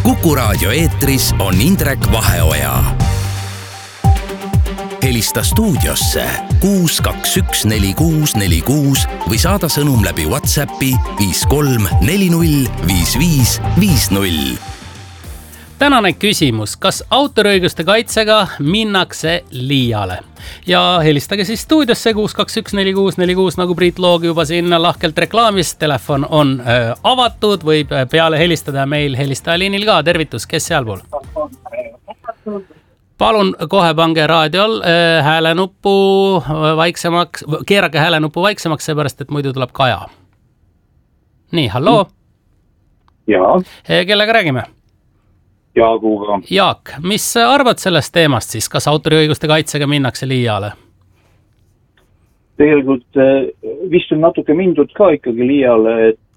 Kuku Raadio eetris on Indrek Vaheoja. Helista stuudiosse 6214646 või saada sõnum läbi WhatsAppi 53405550. Tänane küsimus, kas autoriõiguste kaitsega minnakse liiale? Ja helistage siis stuudiosse 6214646, nagu Priit Loog juba sinna lahkelt reklaamis. Telefon on avatud, võib peale helistada meil helistajaliinil ka. Tervitus, kes sealpool? Palun kohe pange raadiol häälenuppu vaiksemaks, keerake häälenuppu vaiksemaks, seepärast, et muidu tuleb Kaja. Nii, halloo? Jaa. Kellega räägime? Jaaguga. Jaak, mis arvad sellest teemast siis? Kas autoriõiguste kaitsega minnakse liiale? Tegelikult vist on natuke mindud ka ikkagi liiale, et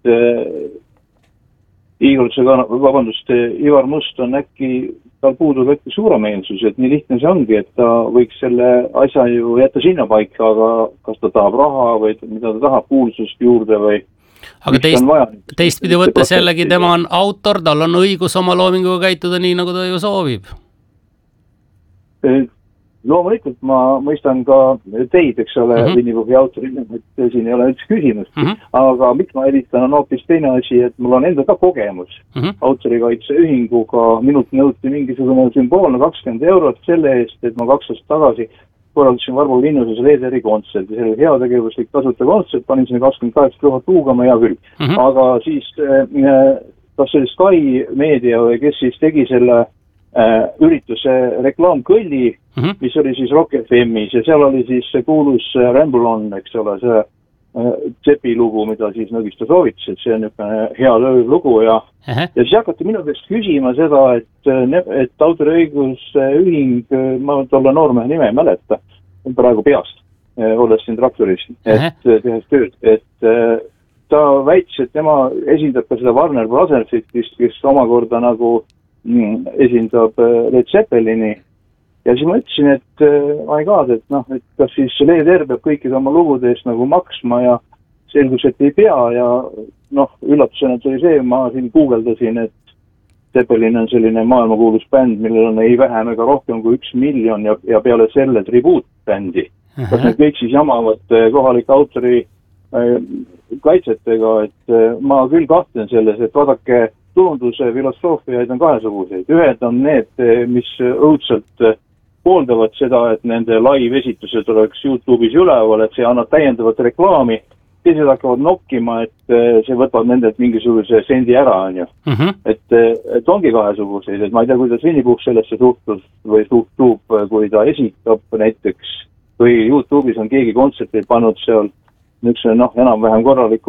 Ivar Must on äkki, tal puudub äkki suuremeelsus, et nii lihtne see ongi, et ta võiks selle asja ju jätta sinna paika, aga kas ta tahab raha või mida ta tahab, kuulsust juurde või... Aga teistpidi võttes jällegi tema on autor, tal on õigus oma loominguga käituda nii, nagu ta ju soovib. Loomulikult ma mõistan ka teid, eks ole, Winnipuhhi autorina, et siin ei ole üldse küsimust. Aga miks ma helistan on hoopis teine asi, et mul on enda ka kogemus autorikaitseühinguga. Minult nõuti mingisugune sümboolne 20 eurot selle eest, et ma 2 aastat tagasi korraldasin Varbo linnuses Leederi kontserti. See oli heategevuslik tasuta kontsert, panin sinna 28 000 tuugama, hea küll. Aga siis, kas see oli Sky Media või kes siis tegi selle ürituse reklaamkõlli, mis oli siis Rock FM-is ja seal oli siis see kuulus Ramble On, eks ole, see Tsepi lugu, mida siis Nõgista soovitas, et see on niisugune hea lugu ja siis hakati minu käest küsima seda, et autoriõigusühing, ma tolle noormehe nime ei mäleta, praegu peast, olles siin traktoris, et tehes tööd, et ta väitis, et tema esindab ka seda Warner Brothersit, kes omakorda nagu esindab Led Zeppelini ja siis ma ütlesin, et my god, et kas siis Leeder peab kõikide oma lugude eest nagu maksma ja selgus, et ei pea ja üllatusena tuli see, ma siin guugeldasin, et Zeppelin on selline maailmakuulus bänd, millel on ei vähem ega rohkem kui 1 miljon ja peale selle tribuutbändi. Kas need kõik siis jamavad kohalike autori kaitsetega, et ma küll kahtlen selles, et vaadake, turunduse filosoofiaid on kahesuguseid. Ühed on need, mis õudselt pooldavad seda, et nende live-esitused oleks YouTube'is üleval, et see annab täiendavat reklaami. Teised hakkavad nokkima, et see võtab nendelt mingisuguse sendi ära, on ju. Et ongi kahesuguseid, et ma ei tea, kuidas Winnipuhh sellesse suhtus või suhtub, kui ta esitab näiteks, või YouTube'is on keegi kontserti pannud seal niisugune enam-vähem korraliku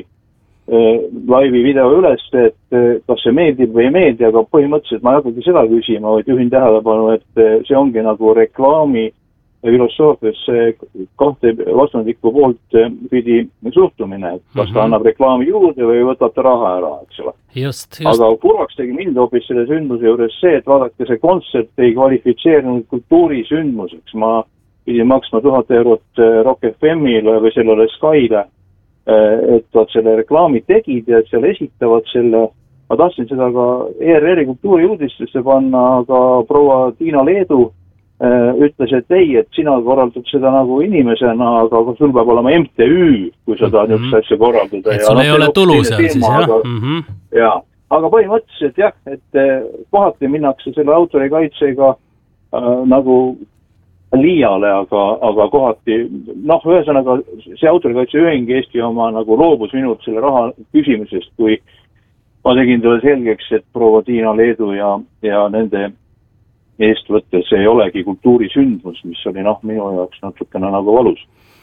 laivi video üles, et kas see meeldib või ei meeldi, aga põhimõtteliselt ma ei hakkagi seda küsima, vaid juhin tähelepanu, et see ongi nagu reklaami filosoofias kahte vastandlikku poolt pidi suhtumine, et kas ta annab reklaami juurde või võtab ta raha ära, eks ole. Just. Aga kurvaks tegi mind hoopis selle sündmuse juures see, et vaadake, see kontsert ei kvalifitseerinud kultuurisündmuseks. Ma pidin maksma 1000 eurot Rock FM-ile või sellele Skyle, et nad selle reklaami tegid ja et seal esitavad selle. Ma tahtsin seda ka ERR-i kultuuriuudistesse panna, aga proua Tiina Leedu ütles, et ei, et sina korraldad seda nagu inimesena, aga sul peab olema MTÜ, kui sa tahad niisugust asja korraldada. Et sul ei ole tulu seal siis, jah? Aga põhimõtteliselt jah, et kohati minnakse selle autorikaitsega nagu liiale, aga kohati, ühesõnaga see autorikaitseühing Eesti oma nagu loobus minult selle raha küsimisest, kui ma tegin talle selgeks, et proua Tiina Leedu ja nende eest võttes ei olegi kultuurisündmus, mis oli minu jaoks natukene nagu valus.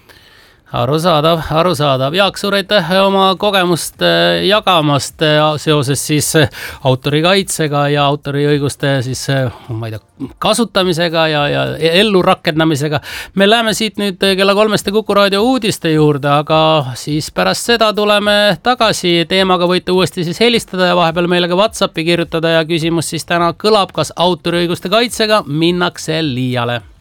Arusaadav. Jaak, suur aitäh oma kogemust jagamast seoses siis autorikaitsega ja autoriõiguste siis, ma ei tea, kasutamisega ja ellu rakendamisega. Me läheme siit nüüd kella 3 Kuku Raadio uudiste juurde, aga siis pärast seda tuleme tagasi. Teemaga võite uuesti siis helistada ja vahepeal meile ka WhatsAppi kirjutada ja küsimus siis täna kõlab, kas autoriõiguste kaitsega minnakse liiale.